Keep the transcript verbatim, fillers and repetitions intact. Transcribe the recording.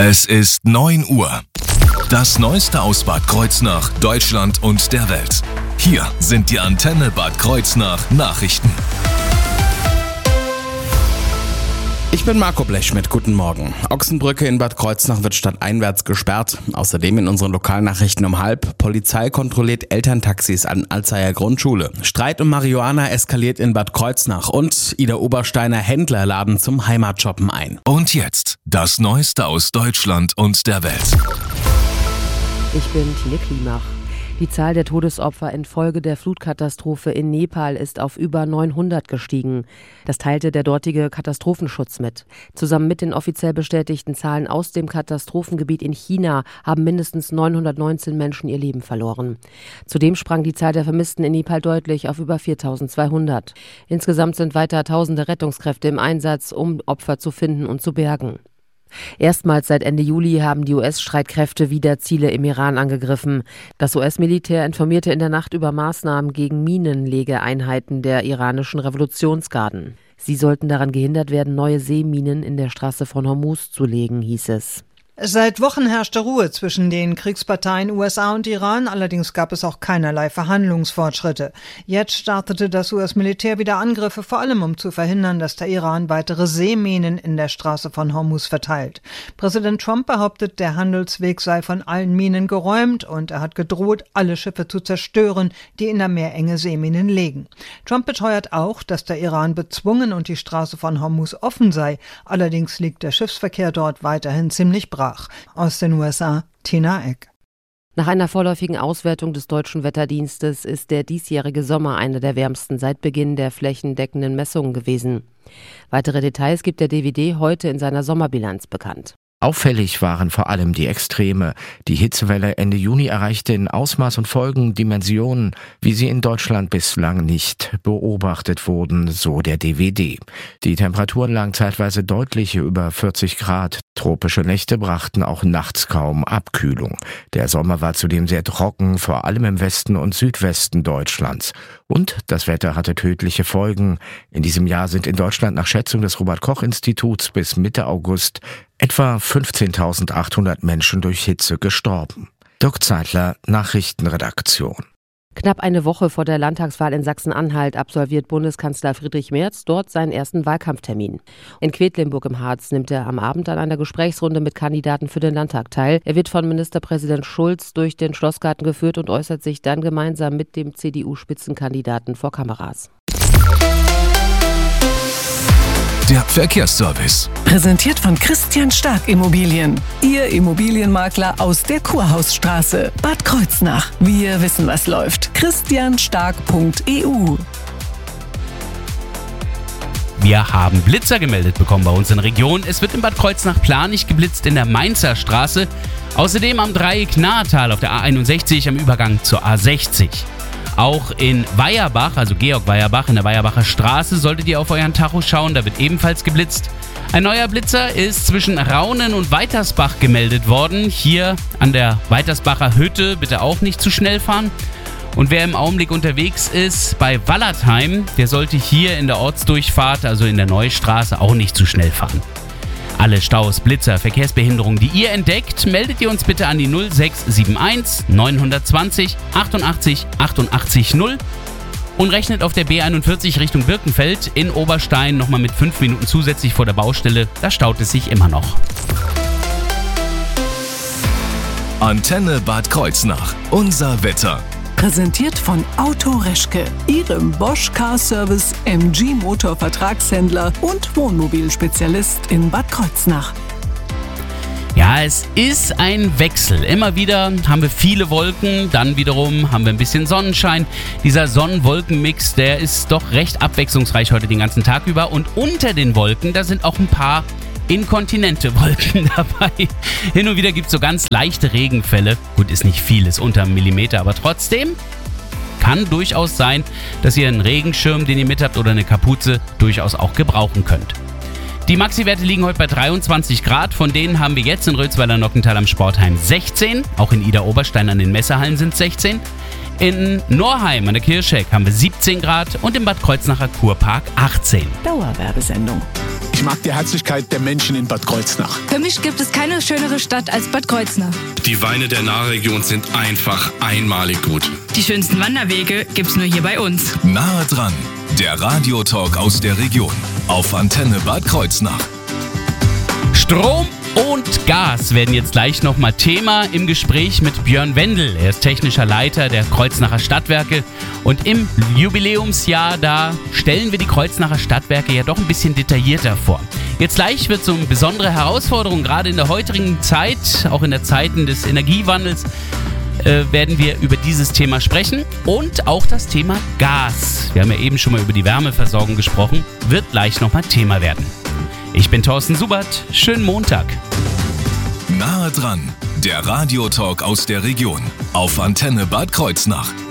Es ist neun Uhr. Das Neueste aus Bad Kreuznach, Deutschland und der Welt. Hier sind die Antenne Bad Kreuznach Nachrichten. Ich bin Marco Blechschmidt, guten Morgen. Ochsenbrücke in Bad Kreuznach wird stadteinwärts gesperrt. Außerdem in unseren Lokalnachrichten um halb. Polizei kontrolliert Elterntaxis an Alzeier Grundschule. Streit um Marihuana eskaliert in Bad Kreuznach. Und Ida Obersteiner Händler laden zum Heimatshoppen ein. Und jetzt das Neueste aus Deutschland und der Welt. Ich bin Tine Klimach. Die Zahl der Todesopfer infolge der Flutkatastrophe in Nepal ist auf über neunhundert gestiegen. Das teilte der dortige Katastrophenschutz mit. Zusammen mit den offiziell bestätigten Zahlen aus dem Katastrophengebiet in China haben mindestens neunhundertneunzehn Menschen ihr Leben verloren. Zudem sprang die Zahl der Vermissten in Nepal deutlich auf über viertausendzweihundert. Insgesamt sind weiter tausende Rettungskräfte im Einsatz, um Opfer zu finden und zu bergen. Erstmals seit Ende Juli haben die U S-Streitkräfte wieder Ziele im Iran angegriffen. Das U S-Militär informierte in der Nacht über Maßnahmen gegen Minenlegeeinheiten der iranischen Revolutionsgarden. Sie sollten daran gehindert werden, neue Seeminen in der Straße von Hormuz zu legen, hieß es. Seit Wochen herrschte Ruhe zwischen den Kriegsparteien U S A und Iran, allerdings gab es auch keinerlei Verhandlungsfortschritte. Jetzt startete das U S-Militär wieder Angriffe, vor allem um zu verhindern, dass der Iran weitere Seeminen in der Straße von Hormuz verteilt. Präsident Trump behauptet, der Handelsweg sei von allen Minen geräumt und er hat gedroht, alle Schiffe zu zerstören, die in der Meerenge Seeminen legen. Trump beteuert auch, dass der Iran bezwungen und die Straße von Hormuz offen sei, allerdings liegt der Schiffsverkehr dort weiterhin ziemlich brach. Aus den U S A, Tina Eck. Nach einer vorläufigen Auswertung des Deutschen Wetterdienstes ist der diesjährige Sommer einer der wärmsten seit Beginn der flächendeckenden Messungen gewesen. Weitere Details gibt der D W D heute in seiner Sommerbilanz bekannt. Auffällig waren vor allem die Extreme. Die Hitzewelle Ende Juni erreichte in Ausmaß und Folgen Dimensionen, wie sie in Deutschland bislang nicht beobachtet wurden, so der D W D. Die Temperaturen lagen zeitweise deutlich über vierzig Grad. Tropische Nächte brachten auch nachts kaum Abkühlung. Der Sommer war zudem sehr trocken, vor allem im Westen und Südwesten Deutschlands. Und das Wetter hatte tödliche Folgen. In diesem Jahr sind in Deutschland nach Schätzung des Robert-Koch-Instituts bis Mitte August etwa fünfzehntausendachthundert Menschen durch Hitze gestorben. Dirk Zeitler, Nachrichtenredaktion. Knapp eine Woche vor der Landtagswahl in Sachsen-Anhalt absolviert Bundeskanzler Friedrich Merz dort seinen ersten Wahlkampftermin. In Quedlinburg im Harz nimmt er am Abend an einer Gesprächsrunde mit Kandidaten für den Landtag teil. Er wird von Ministerpräsident Schulz durch den Schlossgarten geführt und äußert sich dann gemeinsam mit dem C D U-Spitzenkandidaten vor Kameras. Der Verkehrsservice. Präsentiert von Christian Stark Immobilien. Ihr Immobilienmakler aus der Kurhausstraße, Bad Kreuznach. Wir wissen, was läuft. christian stark punkt e u. Wir haben Blitzer gemeldet bekommen bei uns in der Region. Es wird in Bad Kreuznach planig geblitzt in der Mainzer Straße. Außerdem am Dreieck Nahetal auf der A einundsechzig am Übergang zur A sechzig. Auch in Weierbach, also Georg Weierbach, in der Weierbacher Straße, solltet ihr auf euren Tacho schauen, da wird ebenfalls geblitzt. Ein neuer Blitzer ist zwischen Raunen und Weitersbach gemeldet worden. Hier an der Weitersbacher Hütte bitte auch nicht zu schnell fahren. Und wer im Augenblick unterwegs ist bei Wallertheim, der sollte hier in der Ortsdurchfahrt, also in der Neustraße, auch nicht zu schnell fahren. Alle Staus, Blitzer, Verkehrsbehinderungen, die ihr entdeckt, meldet ihr uns bitte an die null sechs sieben eins neun zwei null achtundachtzig achtundachtzig null und rechnet auf der B einundvierzig Richtung Birkenfeld in Oberstein nochmal mit fünf Minuten zusätzlich vor der Baustelle. Da staut es sich immer noch. Antenne Bad Kreuznach. Unser Wetter. Präsentiert von Auto Reschke, Ihrem Bosch Car Service M G Motor Vertragshändler und Wohnmobilspezialist in Bad Kreuznach. Ja, es ist ein Wechsel. Immer wieder haben wir viele Wolken, dann wiederum haben wir ein bisschen Sonnenschein. Dieser Sonnen-Wolken-Mix, der ist doch recht abwechslungsreich heute den ganzen Tag über. Und unter den Wolken, da sind auch ein paar inkontinente Wolken dabei. Hin und wieder gibt es so ganz leichte Regenfälle. Gut, ist nicht viel, ist unter einem Millimeter, aber trotzdem kann durchaus sein, dass ihr einen Regenschirm, den ihr mit habt, oder eine Kapuze durchaus auch gebrauchen könnt. Die Maxi-Werte liegen heute bei dreiundzwanzig Grad, von denen haben wir jetzt in Rötzweiler-Nockental am Sportheim sechzehn, auch in Ida-Oberstein an den Messehallen sind es sechzehn. In Norheim an der Kirchheck haben wir siebzehn Grad und im Bad Kreuznacher Kurpark achtzehn. Dauerwerbesendung. Ich mag die Herzlichkeit der Menschen in Bad Kreuznach. Für mich gibt es keine schönere Stadt als Bad Kreuznach. Die Weine der Nahregion sind einfach einmalig gut. Die schönsten Wanderwege gibt's nur hier bei uns. Nahe dran, der Radiotalk aus der Region auf Antenne Bad Kreuznach. Strom und Gas werden jetzt gleich nochmal Thema im Gespräch mit Björn Wendel. Er ist technischer Leiter der Kreuznacher Stadtwerke und im Jubiläumsjahr, da stellen wir die Kreuznacher Stadtwerke ja doch ein bisschen detaillierter vor. Jetzt gleich wird so eine besondere Herausforderung, gerade in der heutigen Zeit, auch in der Zeiten des Energiewandels, äh, werden wir über dieses Thema sprechen und auch das Thema Gas. Wir haben ja eben schon mal über die Wärmeversorgung gesprochen, wird gleich nochmal Thema werden. Ich bin Thorsten Subert, schönen Montag. Nahe dran, der Radiotalk aus der Region auf Antenne Bad Kreuznach.